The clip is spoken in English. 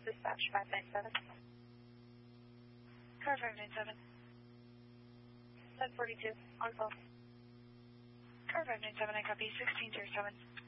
dispatch 597. Car 597. 1042, on call. Car 597, I copy 1607.